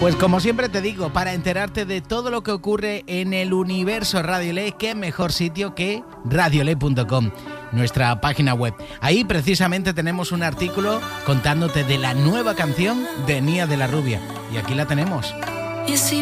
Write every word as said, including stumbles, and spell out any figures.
Pues como siempre te digo, para enterarte de todo lo que ocurre en el universo Radiolé, qué mejor sitio que radiolé punto com, nuestra página web. Ahí precisamente tenemos un artículo contándote de la nueva canción de Nia de la Rubia. Y aquí la tenemos. Y si